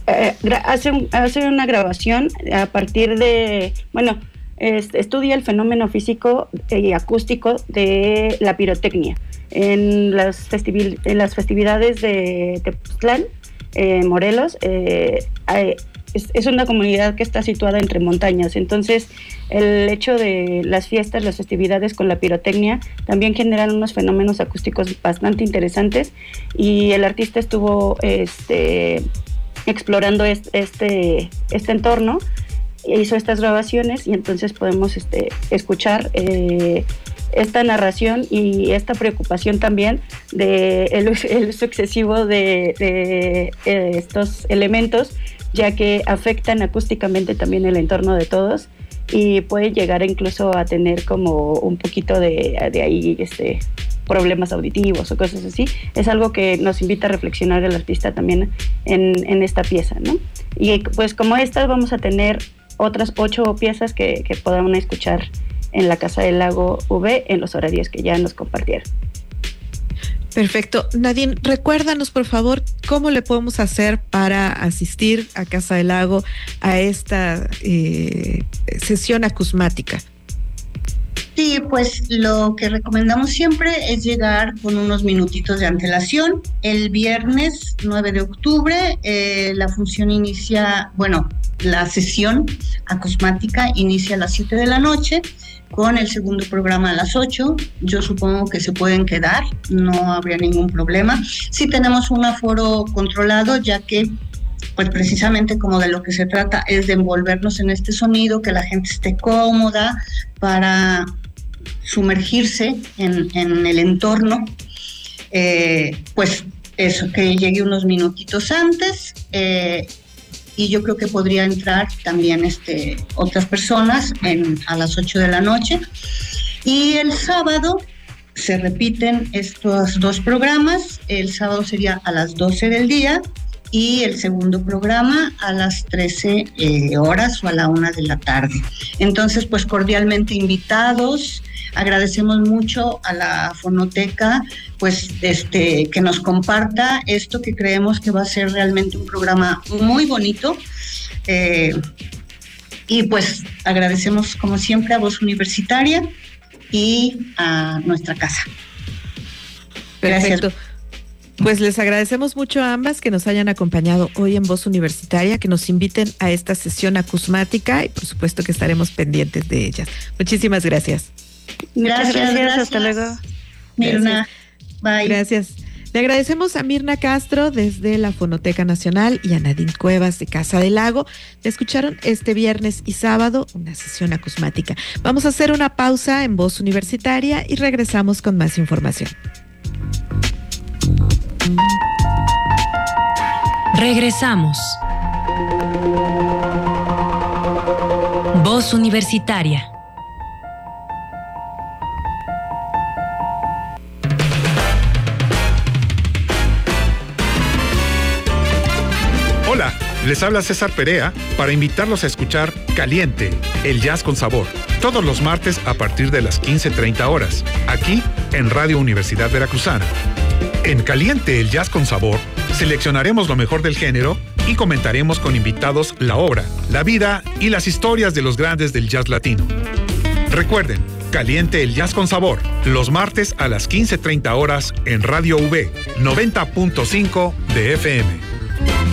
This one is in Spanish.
hace una grabación a partir de, bueno, estudia el fenómeno físico y acústico de la pirotecnia en las festividades de Tepoztlán, Morelos. Es una comunidad que está situada entre montañas, entonces el hecho de las fiestas, las festividades con la pirotecnia también generan unos fenómenos acústicos bastante interesantes, y el artista estuvo explorando este entorno, hizo estas grabaciones, y entonces podemos escuchar esta narración y esta preocupación también de el uso excesivo de estos elementos, ya que afectan acústicamente también el entorno de todos y pueden llegar incluso a tener como un poquito de ahí problemas auditivos o cosas así. Es algo que nos invita a reflexionar el artista también en esta pieza, ¿no? Y pues como estas vamos a tener otras 8 piezas que podamos escuchar en la Casa del Lago V en los horarios que ya nos compartieron. Perfecto. Nadine, recuérdanos por favor cómo le podemos hacer para asistir a Casa del Lago a esta sesión acusmática. Sí, pues lo que recomendamos siempre es llegar con unos minutitos de antelación. El viernes 9 de octubre la función inicia, la sesión acusmática inicia a las 7 de la noche con el segundo programa a las 8. Yo supongo que se pueden quedar, no habría ningún problema. Sí tenemos un aforo controlado, ya que pues precisamente como de lo que se trata es de envolvernos en este sonido, que la gente esté cómoda para sumergirse en el entorno, pues eso, que llegue unos minutitos antes, y yo creo que podría entrar también otras personas a las 8 de la noche. Y el sábado se repiten estos 2 programas. El sábado sería a las 12 del día y el segundo programa a las 13 horas o a la 1 de la tarde. Entonces, pues cordialmente invitados. Agradecemos mucho a la Fonoteca, pues que nos comparta esto, que creemos que va a ser realmente un programa muy bonito. Y pues agradecemos como siempre a Voz Universitaria y a nuestra casa. Gracias. Perfecto. Pues les agradecemos mucho a ambas que nos hayan acompañado hoy en Voz Universitaria, que nos inviten a esta sesión acusmática y por supuesto que estaremos pendientes de ellas. Muchísimas gracias. Gracias. Hasta luego. Mirna, bye. Gracias. Le agradecemos a Mirna Castro desde la Fonoteca Nacional y a Nadine Cuevas de Casa del Lago. Escucharon este viernes y sábado una sesión acusmática. Vamos a hacer una pausa en Voz Universitaria y regresamos con más información. Regresamos. Voz Universitaria. Hola, les habla César Perea para invitarlos a escuchar Caliente, el jazz con sabor, todos los martes a partir de las 15:30 horas, aquí en Radio Universidad Veracruzana. En Caliente, el jazz con sabor, seleccionaremos lo mejor del género y comentaremos con invitados la obra, la vida y las historias de los grandes del jazz latino. Recuerden, Caliente, el jazz con sabor, los martes a las 15:30 horas en Radio V, 90.5 de FM.